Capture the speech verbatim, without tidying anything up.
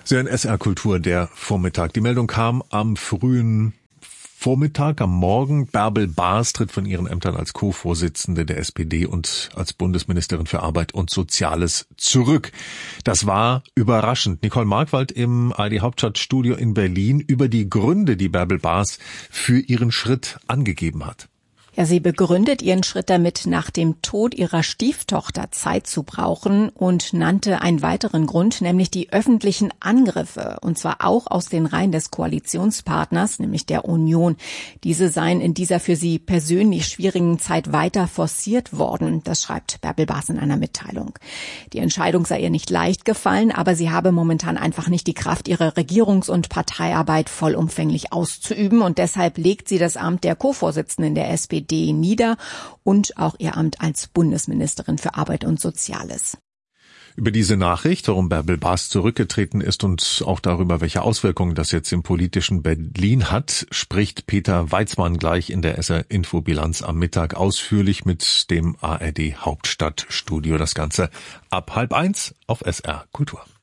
Sie hören S R Kultur, der Vormittag. Die Meldung kam am frühen Vormittag, am Morgen. Bärbel Baas tritt von ihren Ämtern als Co-Vorsitzende der S P D und als Bundesministerin für Arbeit und Soziales zurück. Das war überraschend. Nicole Markwald im A R D-Hauptstadtstudio in Berlin über die Gründe, die Bärbel Baas für ihren Schritt angegeben hat. Ja, sie begründet ihren Schritt damit, nach dem Tod ihrer Stieftochter Zeit zu brauchen und nannte einen weiteren Grund, nämlich die öffentlichen Angriffe, und zwar auch aus den Reihen des Koalitionspartners, nämlich der Union. Diese seien in dieser für sie persönlich schwierigen Zeit weiter forciert worden. Das schreibt Bärbel Baas in einer Mitteilung. Die Entscheidung sei ihr nicht leicht gefallen, aber sie habe momentan einfach nicht die Kraft, ihre Regierungs- und Parteiarbeit vollumfänglich auszuüben, und deshalb legt sie das Amt der Co-Vorsitzenden der S P D nieder und auch ihr Amt als Bundesministerin für Arbeit und Soziales. Über diese Nachricht, warum Bärbel Baas zurückgetreten ist und auch darüber, welche Auswirkungen das jetzt im politischen Berlin hat, spricht Peter Weizmann gleich in der S R-Infobilanz am Mittag ausführlich mit dem A R D-Hauptstadtstudio. Das Ganze ab halb eins auf S R Kultur.